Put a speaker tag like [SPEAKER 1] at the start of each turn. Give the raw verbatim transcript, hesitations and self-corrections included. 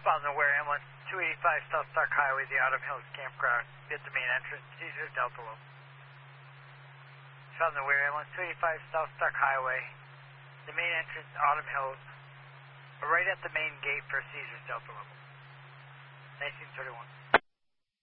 [SPEAKER 1] On the Ware Ambulance, two eighty-five South Stark Highway, the Autumn Hills Campground, at the main entrance, Caesar Delta Local. On the Ware Ambulance, two eighty-five South Stark Highway, the main entrance, Autumn Hills, right at the main gate for Caesar Delta Local. nineteen thirty-one.